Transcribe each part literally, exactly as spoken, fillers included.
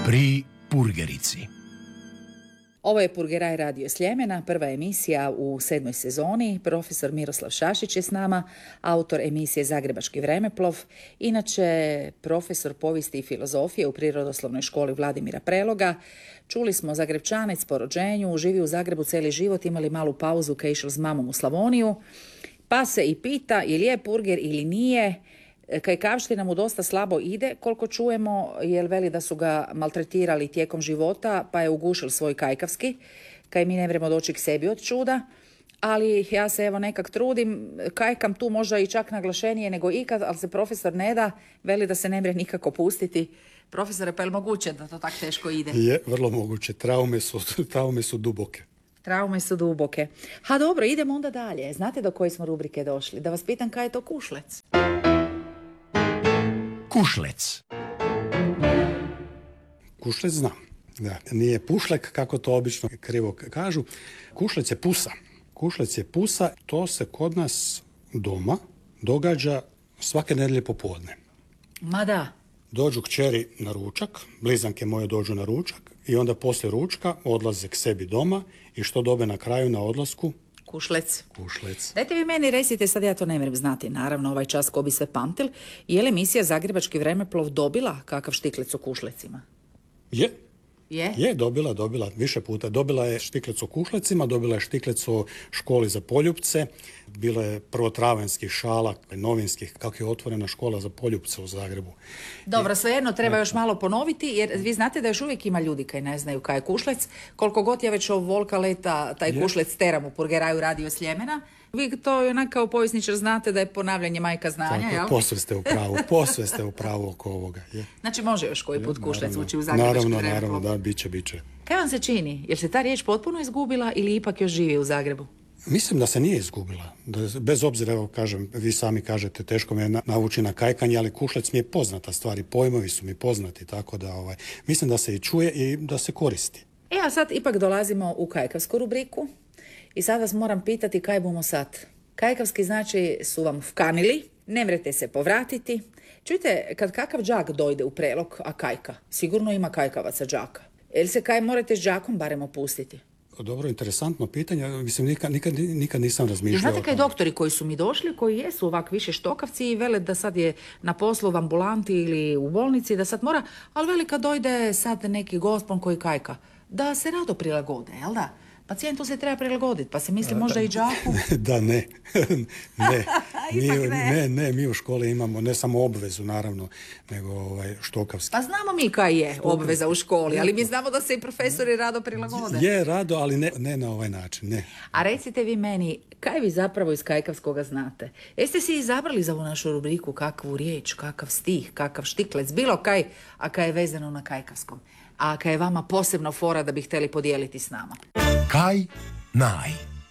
Pri Purgerici. Ovo je Purgeraj radio Sljemena, prva emisija u sedmoj sezoni. Profesor Miroslav Šašić je s nama, autor emisije Zagrebački vremeplov, inače profesor povijesti i filozofije u Prirodoslovnoj školi Vladimira Preloga. Čuli smo Zagrebčanec po rođenju, živi u Zagrebu cijeli život, imali malu pauzu kad je išao s mamom u Slavoniju, pa se i pita je li je purger ili nije. Kajkavština mu dosta slabo ide, koliko čujemo, jer veli da su ga maltretirali tijekom života, pa je ugušil svoj kajkavski, kaj mi ne vremo doći k sebi od čuda, ali ja se evo nekak trudim, kajkam tu možda i čak naglašenije nego ikad, ali se profesor ne da, veli da se ne mre nikako pustiti. Profesore, pa je li moguće da to tako teško ide? Je, vrlo moguće, traume su, traume su duboke. Traume su duboke. Ha dobro, idemo onda dalje. Znate do koje smo rubrike došli? Da vas pitam kaj je to kušlec? Kušlec. Kušlec znam. Da. Nije pušlek, kako to obično krivo kažu. Kušlec je pusa. Kušlec je pusa, to se kod nas doma događa svake nedjelje popodne. Ma da. Dođu kćeri na ručak, blizanke moje dođu na ručak i onda poslije ručka odlaze k sebi doma i što dobe na kraju na odlasku? Kušlec. Kušlec. Dajte vi meni recite, sad ja to ne vrem znati, naravno ovaj čas ko bi sve pamtil, je li emisija Zagrebački vremeplov dobila kakav štiklec o kušlecima? Je. Je? Je, dobila, dobila, više puta. Dobila je štiklec o kušlecima, dobila je štiklec o školi za poljupce, bilo je prvotravanjskih šala, novinskih, kako je otvorena škola za poljupce u Zagrebu. Dobro, svejedno treba još malo ponoviti, jer vi znate da još uvijek ima ljudi koji ne znaju kaj je kušlec. Koliko god je već volka leta, taj je. Kušlec teram u Purgeraju radio Sljemena. Vi to onak kao povjesničar znate da je ponavljanje majka znanja, tako, jel? Posve ste u pravu, posve ste u pravu oko ovoga. Je. Znači može još koji put kušlec naravno, ući u Zagrebački Naravno, vremeplov. naravno, da, biće, biće. Kaj vam se čini? Jer se ta riječ potpuno izgubila ili ipak još živi u Zagrebu? Mislim da se nije izgubila. Da, bez obzira, evo kažem, vi sami kažete, teško me navući na kajkanje, ali kušlec mi je poznata stvar i pojmovi su mi poznati, tako da ovaj, mislim da se i čuje i da se koristi. E, a sad ipak dolazimo u kajkavsku rubriku i sad vas moram pitati kaj bomo sad. Kajkavski znači su vam vkanili, ne mrete se povratiti. Čujte, kad kakav đak dojde u Prelog, a kajka, sigurno ima kajkavaca đaka. Jel se kaj morate s đakom barem opustiti? Dobro, interesantno pitanje. Mislim, nikad, nikad, nikad nisam razmišljao. Znate kaj doktori koji su mi došli, koji jesu ovak više štokavci i vele da sad je na poslu u ambulanti ili u bolnici, da sad mora, ali veli kad dojde sad neki gospon koji kajka, da se rado prilagode, jel da? Pacijentu se treba prilagoditi, pa se misli možda i đaku. Da, ne. ne. Mi, ne. ne, ne, mi u školi imamo ne samo obvezu, naravno, nego ovaj, štokavski. Pa znamo mi kaj je obveza u školi, ali mi znamo da se i profesori rado prilagode. Je, rado, ali ne, ne na ovaj način, ne. A recite vi meni, kaj vi zapravo iz kajkavskoga znate? Jeste si izabrali za ovu našu rubriku kakvu riječ, kakav stih, kakav štiklec, bilo kaj, a kaj je vezano na kajkavskom? A kaj je vama posebno fora da bi htjeli podijeliti s nama? Kaj naj.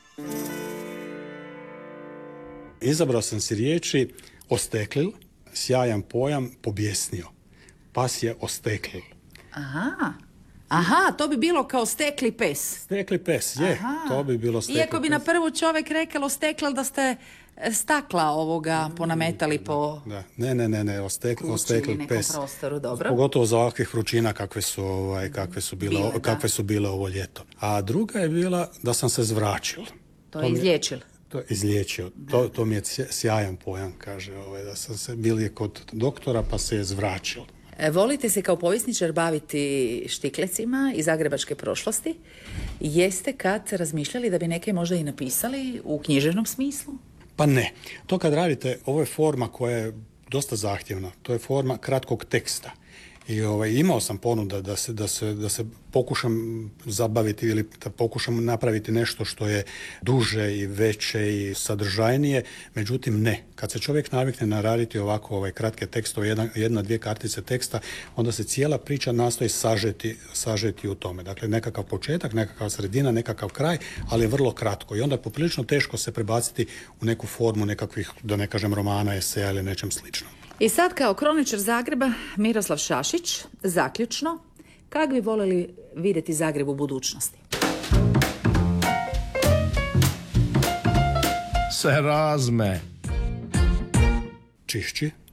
Izabrao sam si riječi osteklil, sjajan pojam, pobjesnio. Pas je osteklil. Aha, aha, to bi bilo kao stekli pes. Stekli pes, je, aha. To bi bilo stekli pes. Iako bi na prvu čovjek rekao osteklil da ste stakla ovoga ponametali po... Da, ne, ne, ne, ne, ostekli, ostekli pes. Prostoru, dobro. Pogotovo za ovakvih vrućina kakve su, ovaj, kakve su bile, bile, kakve su bile ovo ljeto. A druga je bila da sam se zvračil. To je izliječil. To je izliječio. To, to mi je sjajan pojam, kaže, ovaj, da sam se bili kod doktora pa se je zvračil. E, volite se kao povjesničar baviti štiklecima iz zagrebačke prošlosti. Jeste kad razmišljali da bi neke možda i napisali u književnom smislu? Pa ne. To kad radite, ovo je forma koja je dosta zahtjevna. To je forma kratkog teksta. I ovaj, imao sam ponuda da se, da, se, da se pokušam zabaviti ili da pokušam napraviti nešto što je duže i veće i sadržajnije, međutim ne. Kad se čovjek navikne naraditi ovako ovaj, kratke tekstove, jedna, jedna, dvije kartice teksta, onda se cijela priča nastoji sažeti, sažeti u tome. Dakle, nekakav početak, nekakav sredina, nekakav kraj, ali je vrlo kratko. I onda je poprilično teško se prebaciti u neku formu nekakvih, da ne kažem, romana, eseja ili nečem sličnom. I sad kao kroničar Zagreba, Miroslav Šašić, zaključno, kak bi voljeli vidjeti Zagreb u budućnosti? Se razme. Čišći,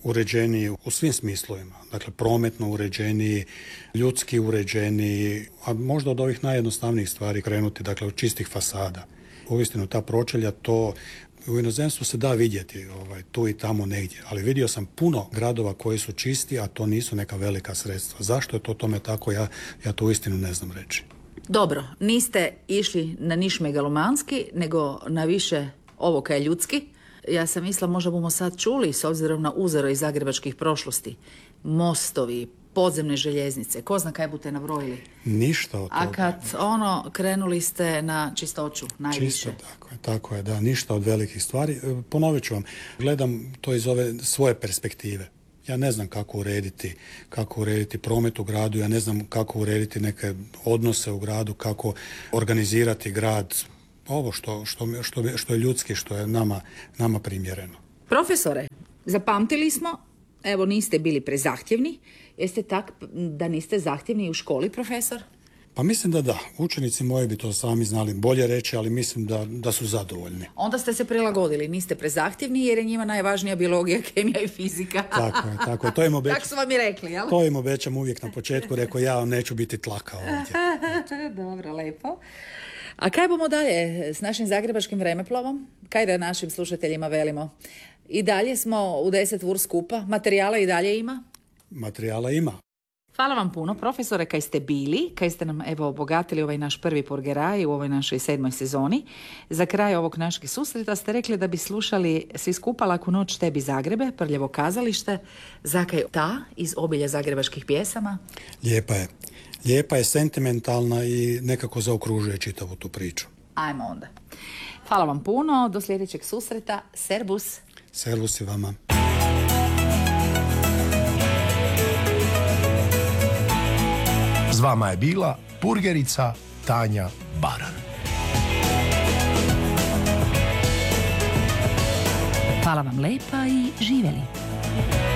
uređeniji u svim smislovima. Dakle, prometno uređeniji, ljudski uređeniji, a možda od ovih najjednostavnijih stvari krenuti, dakle, od čistih fasada. Uistinu, ta pročelja, to u inozemstvu se da vidjeti ovaj, tu i tamo negdje, ali vidio sam puno gradova koji su čisti, a to nisu neka velika sredstva. Zašto je to tome tako, ja, ja to uistinu ne znam reći. Dobro, niste išli na niš megalomanski, nego na više ovo kaj je ljudski. Ja sam mislila, možda bomo sad čuli, s obzirom na uzore iz zagrebačkih prošlosti, mostovi, podzemne željeznice, ko zna kaj budete nabrojili. Ništa od toga. A kad ono, krenuli ste na čistoću najviše. Čisto, tako je, tako je, da, ništa od velikih stvari. Ponovit ću vam, gledam to iz ove svoje perspektive. Ja ne znam kako urediti, kako urediti promet u gradu, ja ne znam kako urediti neke odnose u gradu, kako organizirati grad, ovo što, što, što, što je ljudski, što je nama, nama primjereno. Profesore, zapamtili smo, evo niste bili prezahtjevni, jeste tak da niste zahtjevni u školi, profesor? Pa mislim da da. Učenici moji bi to sami znali bolje reći, ali mislim da, da su zadovoljni. Onda ste se prilagodili, niste prezahtjevni jer je njima najvažnija biologija, kemija i fizika. Tako je, tako je. To im obećam. Tako su vam i rekli, jel? To im obećam uvijek na početku, rekao ja neću biti tlaka ovdje. Dobro, lepo. A kaj bomo dalje s našim zagrebačkim vremeplovom? Kaj da našim slušateljima velimo? I dalje smo u deset vur skupa, materijala i dalje ima? Materijala ima. Hvala vam puno, profesore, kaj ste bili, kaj ste nam evo obogatili ovaj naš prvi purgeraj u ovoj našoj sedmoj sezoni. Za kraj ovog našeg susreta ste rekli da bi slušali svi skupa Laku noć tebi Zagrebe, Prljevo kazalište, zakaj ta iz obilja zagrebačkih pjesama. Lijepa je. Lijepa je, sentimentalna i nekako zaokružuje čitavu tu priču. Ajmo onda. Hvala vam puno, do sljedećeg susreta. Servus. Servus i vama. S vama je bila purgerica Tanja Baran. Hvala vam lepa i živjeli.